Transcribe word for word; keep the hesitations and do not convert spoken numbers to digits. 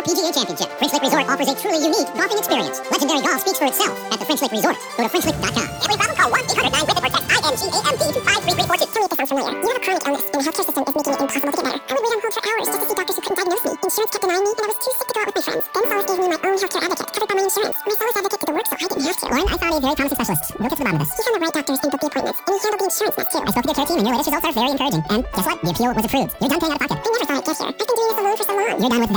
P G A Championship. French Lick Resort offers a truly unique golfing experience. Legendary golf speaks for itself at the French Lick Resort. Go to french lick dot com. Every problem, call one eight hundred nine with it or text I N G A M D to five three three four two. Tell me if this sounds familiar. You have a chronic illness, and the healthcare system is making it impossible to get better. I would wait on hold for hours just to see doctors who couldn't diagnose me. Insurance kept denying me, and I was too sick to go out with my friends. Then Solace gave me my own healthcare advocate, covered by my insurance. My Solace advocate did the work, so I didn't have to. Lauren, I found a very promising specialist. We'll get to the bottom of this. He found the right doctors and booked the appointments, and he handled the insurance mess too. I spoke to their care team, and your latest results are very encouraging. And guess what? The appeal was approved. You're done paying out of pocket. I never thought I'd get here. I've been doing this alone for so long. You're done with